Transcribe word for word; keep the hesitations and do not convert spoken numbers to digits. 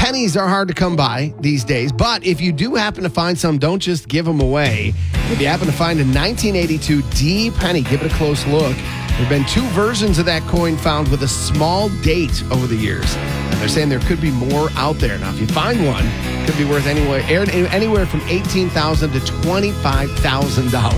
pennies are hard to come by these days, but if you do happen to find some, don't just give them away. If you happen to find a nineteen eighty-two D penny, give it a close look. There have been two versions of that coin found with a small date over the years. And they're saying there could be more out there. Now, if you find one, it could be worth anywhere, anywhere from eighteen thousand dollars to twenty-five thousand dollars.